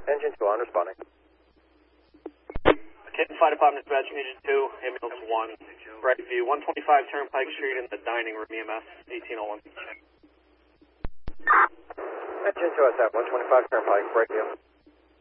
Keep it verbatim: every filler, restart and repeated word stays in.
Engine two on, responding. Kitten Fire Department Dispatch, Engine two, ambulance one, Brightview, one twenty-five Turnpike Street in the dining room, E M S, eighteen oh one. Engine two S F, one twenty-five Turnpike, Brightview.